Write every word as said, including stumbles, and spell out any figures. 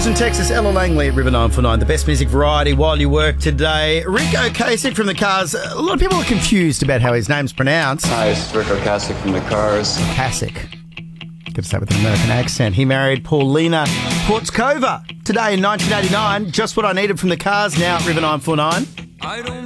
Susan, Texas, Ella Langley at River nine four nine. The best music variety while you work today. Rick Ocasek from The Cars. A lot of people are confused about how his name's pronounced. Hi, it's Rick Ocasek from The Cars. Ocasek. Good to say with an American accent. He married Paulina Portkova today in nineteen eighty-nine. Just what I needed from The Cars, now at River nine four nine. I don't